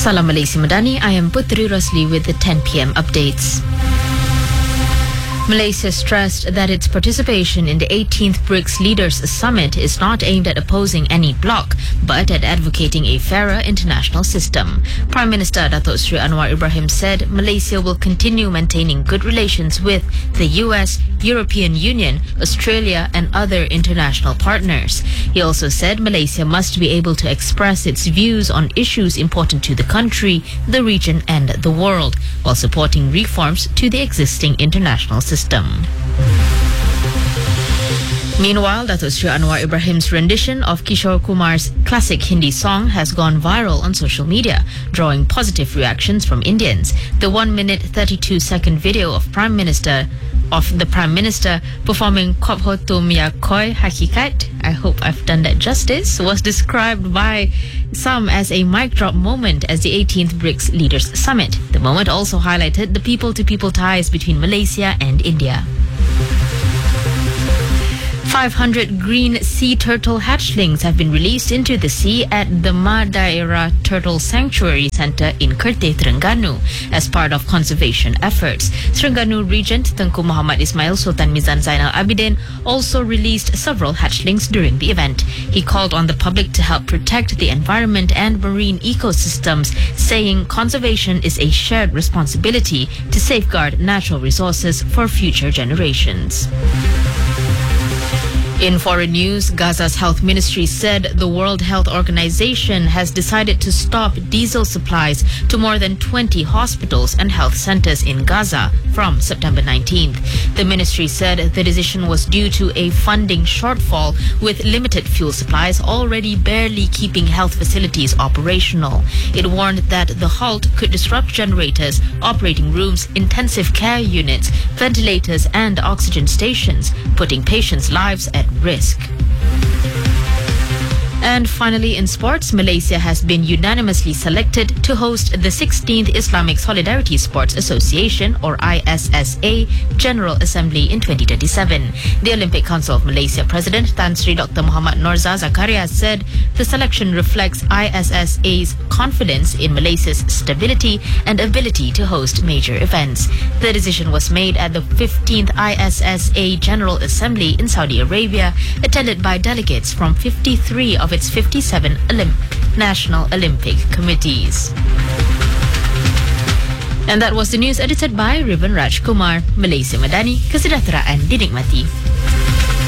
Salam Malaysia Madani, I am Putri Rosli with the 10 p.m. updates. Malaysia stressed that its participation in the 18th BRICS Leaders Summit is not aimed at opposing any bloc, but at advocating a fairer international system. Prime Minister Datuk Seri Anwar Ibrahim said Malaysia will continue maintaining good relations with the US, European Union, Australia and other international partners. He also said Malaysia must be able to express its views on issues important to the country, the region and the world, while supporting reforms to the existing international system. Meanwhile, Datuk Seri Anwar Ibrahim's rendition of Kishore Kumar's classic Hindi song has gone viral on social media, drawing positive reactions from Indians. The 1-minute 32-second video of the Prime Minister performing Kopho Tum Ya Koi Hakikat, I hope I've done that justice, was described by some as a mic drop moment as the 18th BRICS Leaders Summit. The moment also highlighted the people-to-people ties between Malaysia and India. 500 green sea turtle hatchlings have been released into the sea at the Madaira Turtle Sanctuary Centre in Kerteh, Terengganu as part of conservation efforts. Terengganu Regent Tengku Muhammad Ismail Sultan Mizan Zainal Abidin also released several hatchlings during the event. He called on the public to help protect the environment and marine ecosystems, saying conservation is a shared responsibility to safeguard natural resources for future generations. In foreign news, Gaza's health ministry said the World Health Organization has decided to stop diesel supplies to more than 20 hospitals and health centers in Gaza from September 19th. The ministry said the decision was due to a funding shortfall, with limited fuel supplies already barely keeping health facilities operational. It warned that the halt could disrupt generators, operating rooms, intensive care units, ventilators and oxygen stations, putting patients' lives at risk. And finally, in sports, Malaysia has been unanimously selected to host the 16th Islamic Solidarity Sports Association, or ISSA, General Assembly in 2027. The Olympic Council of Malaysia President Tan Sri Dr. Muhammad Norza Zakaria said the selection reflects ISSA's confidence in Malaysia's stability and ability to host major events. The decision was made at the 15th ISSA General Assembly in Saudi Arabia, attended by delegates from 53 of its 57 national Olympic committees. And that was the news edited by Riven Rajkumar. Malaysia Madani, kesejahteraan dinikmati.